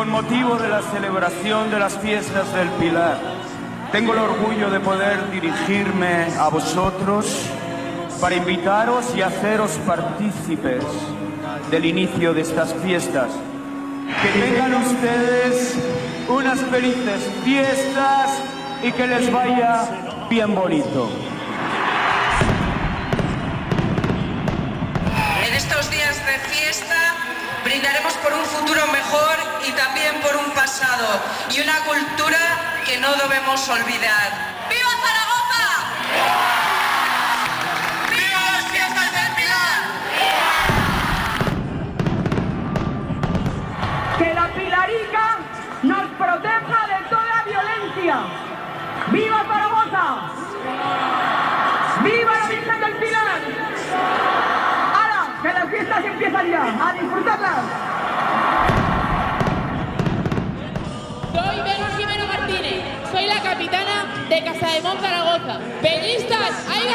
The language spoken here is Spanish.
con motivo de la celebración de las fiestas del Pilar, tengo el orgullo de poder dirigirme a vosotros para invitaros y haceros partícipes del inicio de estas fiestas. Que tengan ustedes unas felices fiestas y que les vaya bien bonito. En estos días de fiesta brindaremos por un futuro mejor y también por un pasado y una cultura que no debemos olvidar. ¡Viva Zaragoza! ¡Viva las fiestas del Pilar! Que la Pilarica nos proteja de toda violencia. ¡Viva Zaragoza! ¡Viva la Virgen del Pilar! ¡Hala! ¡Que las fiestas empiezan ya! ¡A disfrutarlas! Soy Bego Jimeno Martínez, soy la capitana de Casademont Zaragoza. ¡Peñistas! ¡Hay